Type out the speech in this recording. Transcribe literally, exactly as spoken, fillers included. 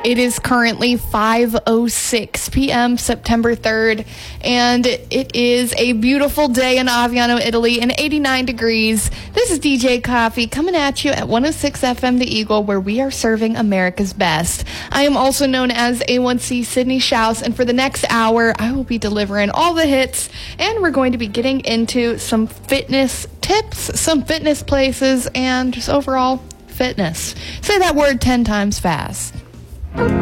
It is currently five oh six p.m. September third, and it is a beautiful day in Aviano, Italy, and eighty-nine degrees. This is D J Coffee coming at you at one oh six F M The Eagle, where we are serving America's best. I am also known as A one C Sydney Schaus, and for the next hour, I will be delivering all the hits, and we're going to be getting into some fitness tips, some fitness places, and just overall fitness. Say that word ten times fast.